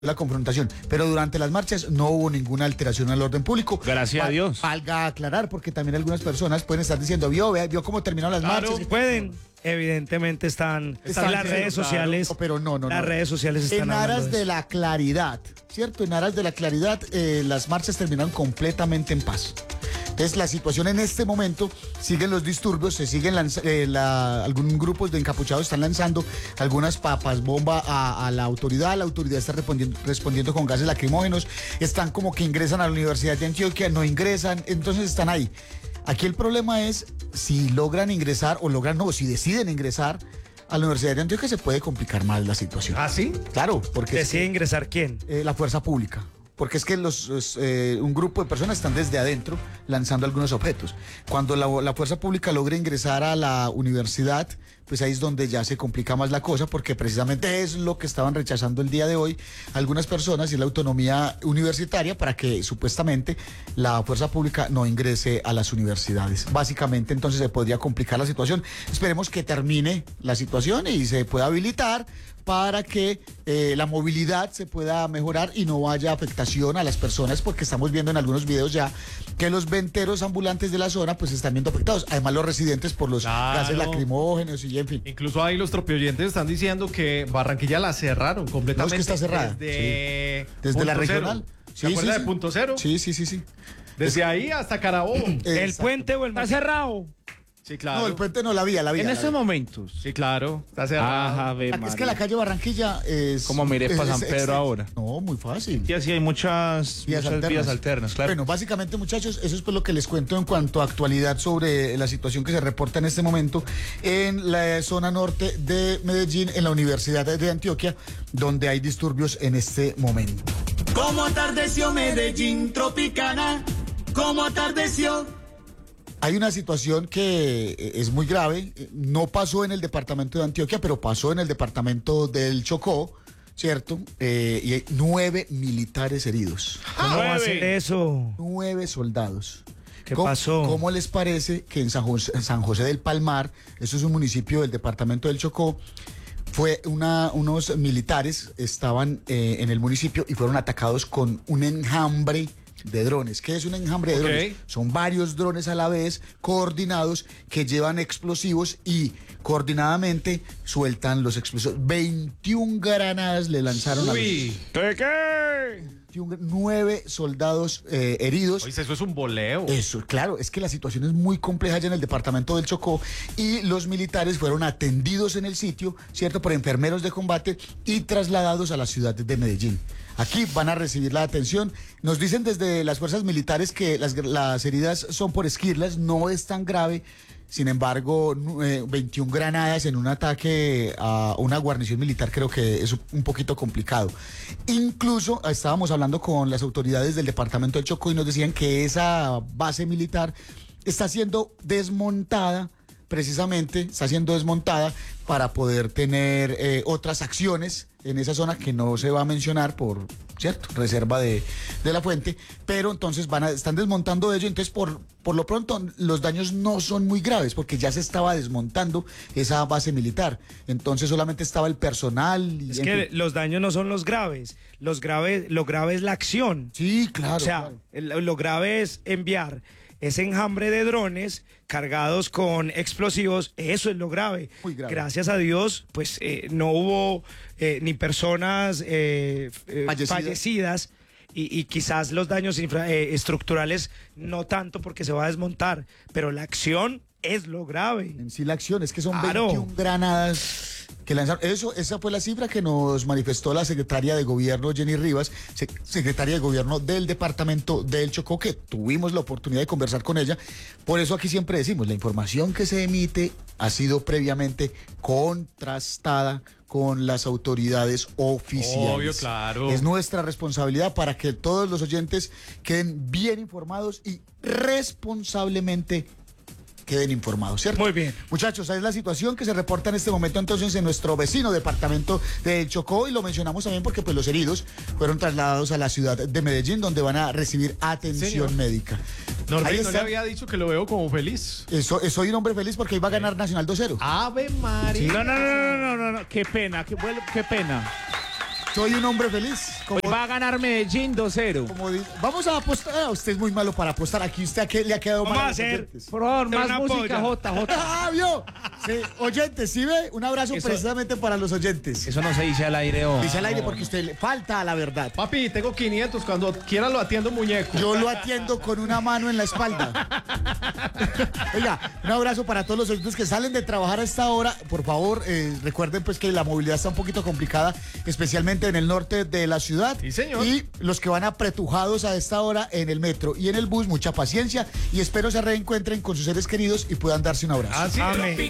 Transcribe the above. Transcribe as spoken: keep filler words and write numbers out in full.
la confrontación, pero durante las marchas no hubo ninguna alteración al orden público. Gracias a Dios. Valga aclarar, porque también algunas personas pueden estar diciendo, vio, vea, vio cómo terminaron las Claro, marchas. pueden, evidentemente están, Están en las claro, redes sociales, claro, pero no, no, las no. redes sociales están En hablando aras de de eso. la claridad, ¿cierto? En aras de la claridad, eh, las marchas terminaron completamente en paz. Entonces, la situación en este momento, siguen los disturbios, se siguen lanzando, eh, la, algún grupos de encapuchados están lanzando algunas papas, bomba a, a la autoridad, la autoridad está respondiendo, respondiendo con gases lacrimógenos, están como que ingresan a la Universidad de Antioquia, no ingresan, entonces están ahí. Aquí el problema es si logran ingresar o logran, no, si deciden ingresar a la Universidad de Antioquia, se puede complicar más la situación. ¿Ah, sí? Claro, porque... ¿Decide ingresar quién? Eh, la fuerza pública. Porque es que los, los, eh, un grupo de personas están desde adentro lanzando algunos objetos. Cuando la, la fuerza pública logra ingresar a la universidad, pues ahí es donde ya se complica más la cosa, porque precisamente es lo que estaban rechazando el día de hoy algunas personas y la autonomía universitaria para que supuestamente la fuerza pública no ingrese a las universidades. Básicamente entonces se podría complicar la situación. Esperemos que termine la situación y se pueda habilitar para que eh, la movilidad se pueda mejorar y no haya afectación a las personas, porque estamos viendo en algunos videos ya que los venteros ambulantes de la zona pues están viendo afectados, además los residentes por los Claro. gases lacrimógenos y en fin. Incluso ahí los tropioyentes están diciendo que Barranquilla la cerraron completamente. No, es que está cerrada. Desde, Sí. Desde la Punto regional. Cero. Sí, ¿Se acuerda sí, de sí. Punto Cero? Sí, sí, sí, sí. Desde ahí hasta Carabobo. ¿El Exacto. puente o el está cerrado? Sí, claro. No, el puente no, la vía, la vía. En la estos vía. momentos. Sí, claro. Está cerrado. Ajá, Ave Es que María. la calle Barranquilla es... ¿Cómo me iré es- pa' San es- Pedro es- ahora? No, muy fácil. Sí, así hay muchas Vías muchas alternas. vías alternas, claro. Bueno, básicamente, muchachos, eso es pues lo que les cuento en cuanto a actualidad sobre la situación que se reporta en este momento en la zona norte de Medellín, en la Universidad de Antioquia, donde hay disturbios en este momento. ¿Cómo atardeció Medellín Tropicana? ¿Cómo atardeció? Hay una situación que eh, es muy grave, eh, no pasó en el departamento de Antioquia, pero pasó en el departamento del Chocó, ¿cierto? Eh, y hay nueve militares heridos. ¿Cómo va a ser eso? Nueve soldados. ¿Qué ¿Cómo, pasó? ¿Cómo les parece que en San José, en San José del Palmar, eso es un municipio del departamento del Chocó, fue una, unos militares estaban eh, en el municipio y fueron atacados con un enjambre de drones? ¿Qué es un enjambre de Ok. drones? Son varios drones a la vez coordinados que llevan explosivos y coordinadamente sueltan los explosivos. veintiuna granadas le lanzaron a los Uy. ¿Qué, qué? veintiuna, nueve soldados eh, heridos. Oye, eso es un boleo. Eso, claro, es que la situación es muy compleja allá en el departamento del Chocó y los militares fueron atendidos en el sitio, ¿cierto?, por enfermeros de combate y trasladados a la ciudad de Medellín. Aquí van a recibir la atención. Nos dicen desde las fuerzas militares que las, las heridas son por esquirlas, no es tan grave. Sin embargo, eh, veintiuna granadas en un ataque a una guarnición militar creo que es un poquito complicado. Incluso estábamos hablando con las autoridades del departamento del Chocó y nos decían que esa base militar está siendo desmontada, precisamente está siendo desmontada para poder tener eh, otras acciones en esa zona que no se va a mencionar por, ¿cierto?, reserva de, de la fuente, pero entonces van a, están desmontando ello, entonces por, por lo pronto los daños no son muy graves porque ya se estaba desmontando esa base militar, entonces solamente estaba el personal. Y, Es en que fin. los daños no son los graves, los graves, lo grave es la acción. Sí, claro. O sea, claro. el- lo grave es enviar ese enjambre de drones cargados con explosivos, eso es lo grave. Muy grave. Gracias a Dios, pues eh, no hubo eh, ni personas eh, eh, Fallecidas. fallecidas y, y quizás los daños infra- eh, estructurales no tanto porque se va a desmontar, pero la acción es lo grave. En sí la acción es que son Claro. veintiuna granadas que lanzaron. Eso, esa fue la cifra que nos manifestó la secretaria de Gobierno, Jenny Rivas, sec- secretaria de Gobierno del departamento del Chocó, que tuvimos la oportunidad de conversar con ella. Por eso aquí siempre decimos, la información que se emite ha sido previamente contrastada con las autoridades oficiales. Obvio, claro. Es nuestra responsabilidad para que todos los oyentes queden bien informados y responsablemente queden informados, ¿cierto? Muy bien. Muchachos, esa es la situación que se reporta en este momento entonces en nuestro vecino departamento del Chocó y lo mencionamos también porque pues los heridos fueron trasladados a la ciudad de Medellín donde van a recibir atención Señor. médica. Ahí Norbert, no le está. había dicho que lo veo como feliz. Eso, soy un hombre feliz porque iba a ganar Nacional dos cero. Ave María. No, no, no, no, no, no, no, qué pena, qué, bueno, qué pena. Soy un hombre feliz. como, Hoy va a ganar Medellín dos cero. como di- vamos a apostar. Ah, usted es muy malo para apostar. Aquí usted a qué le ha quedado Vamos mal a los hacer- oyentes. Por favor, De más una música, polla. J, J. Ah, vio. Sí, oyentes, ¿sí ve? Un abrazo Eso- precisamente para los oyentes. Eso no se dice al aire, oh. Dice al aire porque usted le falta a la verdad. Papi, tengo quinientos. Cuando quiera lo atiendo, muñeco. Yo lo atiendo con una mano en la espalda. Oiga, un abrazo para todos los oyentes que salen de trabajar a esta hora. Por favor, eh, recuerden pues que la movilidad está un poquito complicada, especialmente en el norte de la ciudad. Sí, señor. Y los que van apretujados a esta hora en el metro y en el bus, mucha paciencia y espero se reencuentren con sus seres queridos y puedan darse un abrazo. Así es. Amén.